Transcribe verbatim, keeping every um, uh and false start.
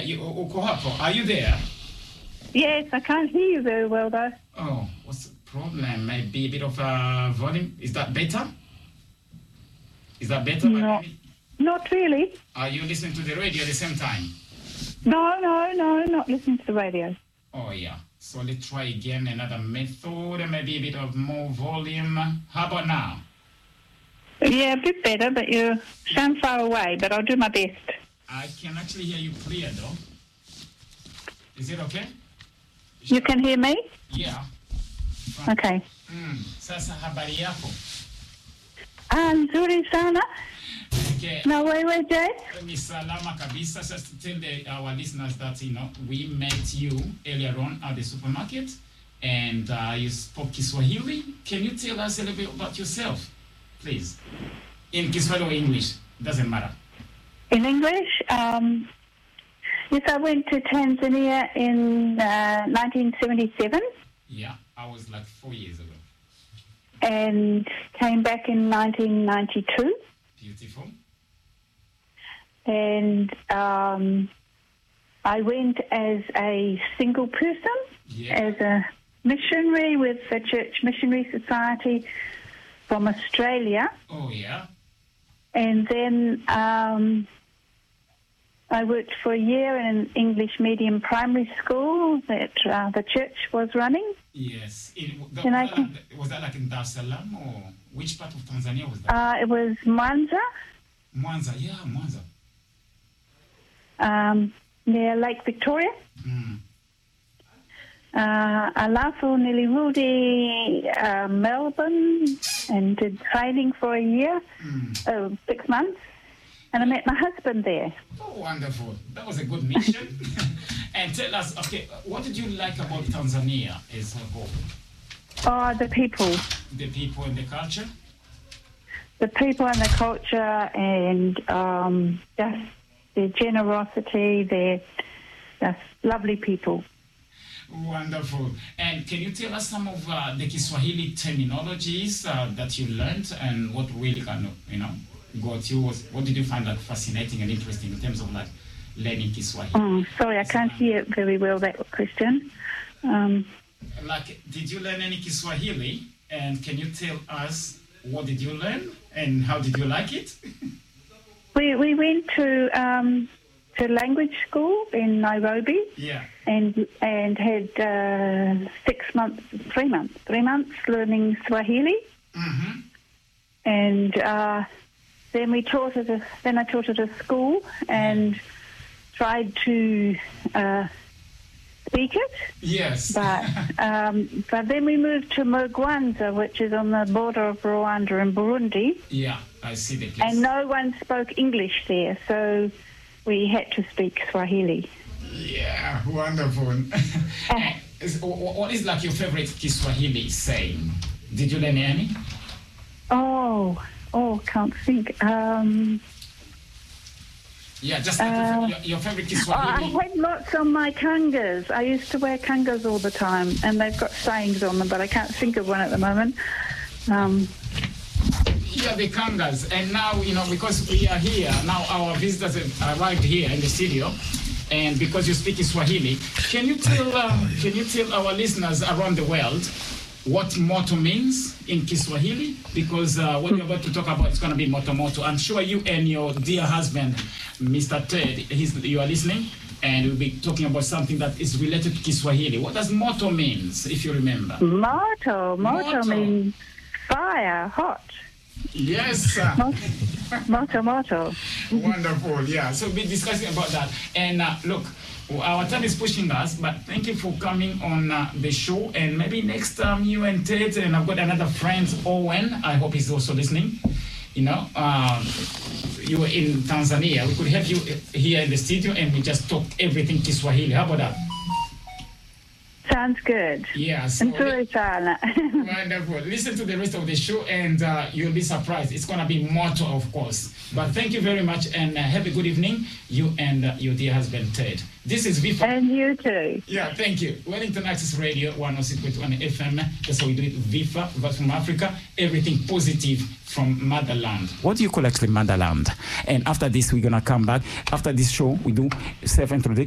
you, Okohako, are you there? Yes, I can't hear you very well, though. Oh, what's the problem? Maybe a bit of uh, volume. Is that better? Is that better? No, not really. Are you listening to the radio at the same time? No, no, no, not listening to the radio. Oh, yeah. So let's try again another method, maybe a bit of more volume. How about now? Yeah, a bit better, but you sound far away, but I'll do my best. I can actually hear you clear, though. Is it okay? You can hear me? Yeah. Okay. Mm. Sasa habari yako? Ah, nzuri sana. Okay. Na wewe, Jay? Ni salama kabisa. Just to tell the, our listeners that, you know, we met you earlier on at the supermarket and uh, you spoke Kiswahili. Can you tell us a little bit about yourself, please? In Kiswahili or English, doesn't matter. In English, um, yes, I went to Tanzania in uh, nineteen seventy-seven. Yeah, I was like four years ago. And came back in nineteen ninety-two. Beautiful. And um, I went as a single person, yeah. as a missionary with the Church Missionary Society from Australia. Oh, yeah. And then um, I worked for a year in an English medium primary school that uh, the church was running. Yes. It, the, and was, I that can, like, was that like in Dar es Salaam or which part of Tanzania was that? Uh, it was Mwanza. Mwanza, yeah, Mwanza. Um, near Lake Victoria. Mm. Uh, alafu nilirudi uh, Melbourne and did training for a year, mm. oh, six months, and I met my husband there. Oh, wonderful. That was a good mission. And tell us, okay, what did you like about Tanzania as a whole? Oh, the people. The people and the culture? The people and the culture and um, just their generosity, they're just lovely people. Wonderful. And can you tell us some of uh, the Kiswahili terminologies uh, that you learned and what really kind of, you know, got you? Was, what did you find like fascinating and interesting in terms of like learning Kiswahili? Oh, sorry, I can't hear it very well, that question. Um, like, did you learn any Kiswahili? And can you tell us what did you learn and how did you like it? we we went to um, to language school in Nairobi. Yeah. And and had uh, six months, three months, three months learning Swahili. Mm-hmm. And uh, then we taught at a, then I taught at a school and tried to uh, speak it. Yes. But um, but then we moved to Mugwanza, which is on the border of Rwanda and Burundi. Yeah, I see the place. And no one spoke English there, so we had to speak Swahili. Yeah, wonderful. uh, is, what is like your favorite Kiswahili saying? Did you learn any? Oh, oh, can't think. Um, yeah, just like uh, your, your favorite Kiswahili. Oh, I had lots on my kangas. I used to wear kangas all the time, and they've got sayings on them, but I can't think of one at the moment. Um, yeah, the kangas. And now, you know, because we are here, now our visitors have arrived here in the studio. And because you speak Swahili, can you tell uh, can you tell our listeners around the world what moto means in Kiswahili? Because uh, what we're about to talk about is going to be moto moto. I'm sure you and your dear husband, Mister Ted, he's, you are listening, and we'll be talking about something that is related to Kiswahili. What does moto means, if you remember? Moto, moto, moto. means fire, hot. Yes, sir. Moto, moto. Wonderful, yeah. So we'll be discussing about that. And uh, look, our time is pushing us, but thank you for coming on uh, the show. And maybe next time you and Ted, and I've got another friend, Owen, I hope he's also listening. You know, um, you were in Tanzania. We could have you here in the studio and we just talk everything Kiswahili. How about that? Sounds good. Yeah. So wonderful. Listen to the rest of the show and uh, you'll be surprised. It's going to be moto, of course. But thank you very much and uh, have a good evening, you and uh, your dear husband, Ted. This is Vifa. And you too. Yeah, thank you. Wellington Access Radio, one oh six point one F M. That's how we do it. Vifa, but from Africa, everything positive from motherland. What do you call actually motherland? And after this, we're going to come back. After this show, we do self-introduction.